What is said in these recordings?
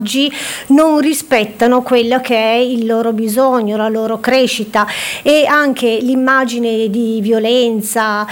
non rispettano quello che è il loro bisogno, la loro crescita, e anche l'immagine di violenza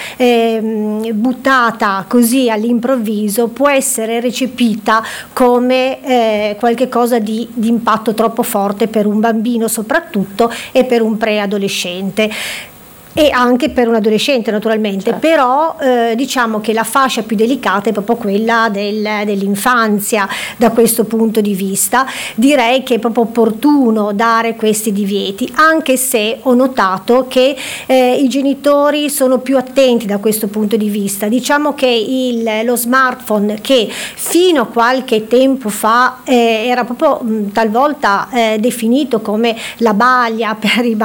buttata così all'improvviso può essere recepita come qualche cosa di impatto troppo forte per un bambino soprattutto e per un preadolescente. E anche per un adolescente naturalmente, certo. Però diciamo che la fascia più delicata è proprio quella dell'infanzia. Da questo punto di vista direi che è proprio opportuno dare questi divieti, anche se ho notato che i genitori sono più attenti da questo punto di vista. Diciamo che lo smartphone, che fino a qualche tempo fa era proprio talvolta definito come la balia per i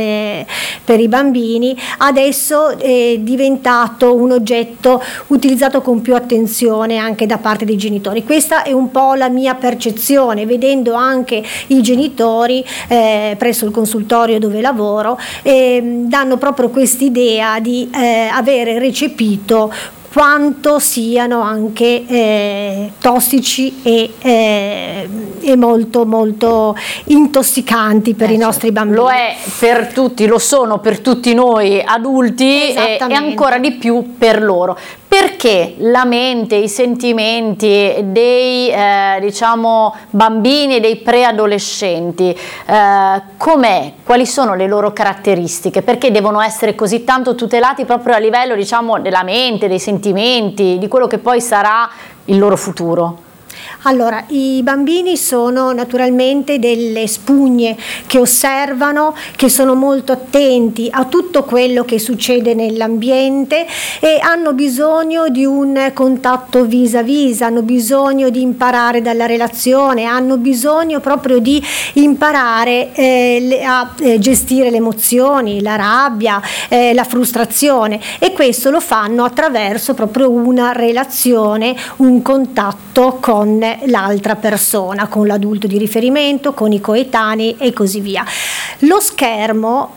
bambini, adesso è diventato un oggetto utilizzato con più attenzione anche da parte dei genitori. Questa è un po' la mia percezione, vedendo anche i genitori presso il consultorio dove lavoro, danno proprio quest'idea di avere recepito quanto siano anche tossici e molto molto intossicanti per i nostri bambini. Lo è per tutti, lo sono per tutti noi adulti e ancora di più per loro. Perché la mente, i sentimenti dei diciamo bambini e dei preadolescenti, com'è? Quali sono le loro caratteristiche? Perché devono essere così tanto tutelati proprio a livello, diciamo, della mente, dei sentimenti, di quello che poi sarà il loro futuro? Allora, i bambini sono naturalmente delle spugne che osservano, che sono molto attenti a tutto quello che succede nell'ambiente e hanno bisogno di un contatto vis a vis, hanno bisogno di imparare dalla relazione, hanno bisogno proprio di imparare a gestire le emozioni, la rabbia, la frustrazione, e questo lo fanno attraverso proprio una relazione, un contatto con l'altra persona, con l'adulto di riferimento, con i coetanei e così via. Lo schermo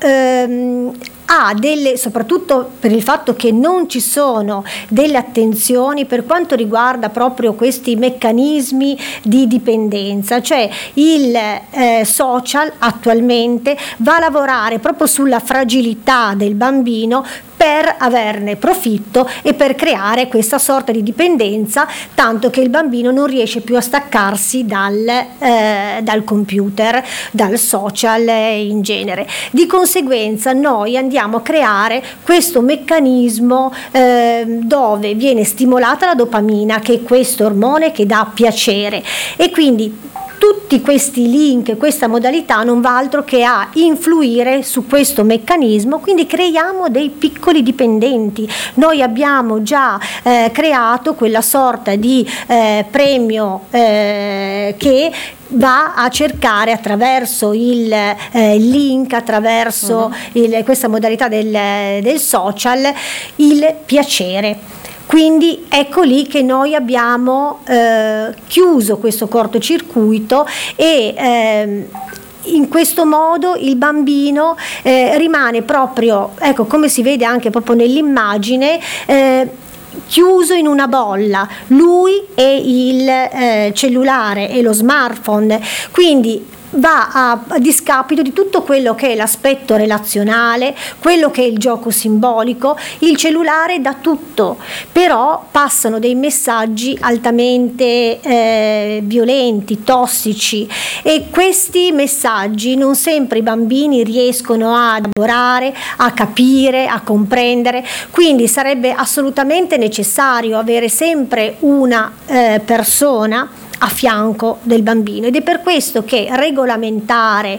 ha soprattutto per il fatto che non ci sono delle attenzioni per quanto riguarda proprio questi meccanismi di dipendenza, cioè il social attualmente va a lavorare proprio sulla fragilità del bambino per averne profitto e per creare questa sorta di dipendenza, tanto che il bambino non riesce più a staccarsi dal computer, dal social in genere. Di conseguenza noi andiamo a creare questo meccanismo dove viene stimolata la dopamina, che è questo ormone che dà piacere, e quindi tutti questi link, questa modalità non va altro che a influire su questo meccanismo, quindi creiamo dei piccoli dipendenti. Noi abbiamo già creato quella sorta di premio che va a cercare attraverso il link, attraverso questa modalità del social, il piacere. Quindi ecco lì che noi abbiamo chiuso questo cortocircuito e in questo modo il bambino rimane proprio, ecco, come si vede anche proprio nell'immagine, chiuso in una bolla, lui e il cellulare e lo smartphone, quindi va a discapito di tutto quello che è l'aspetto relazionale, quello che è il gioco simbolico. Il cellulare dà tutto, però passano dei messaggi altamente violenti, tossici, e questi messaggi non sempre i bambini riescono a elaborare, a capire, a comprendere, quindi sarebbe assolutamente necessario avere sempre una persona a fianco del bambino, ed è per questo che regolamentare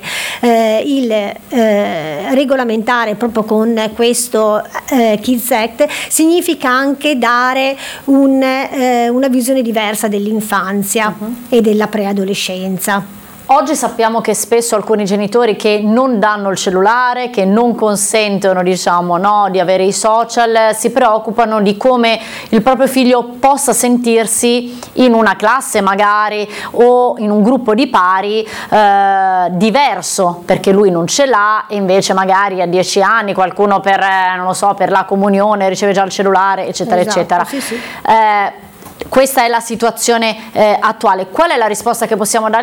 proprio con questo Kids Act significa anche dare una visione diversa dell'infanzia e della preadolescenza. Oggi sappiamo che spesso alcuni genitori che non danno il cellulare, che non consentono, diciamo, no, di avere i social, si preoccupano di come il proprio figlio possa sentirsi in una classe magari o in un gruppo di pari diverso, perché lui non ce l'ha e invece magari a 10 anni qualcuno per, non lo so, per la comunione riceve già il cellulare, eccetera, eccetera. Sì, sì. Questa è la situazione attuale. Qual è la risposta che possiamo dare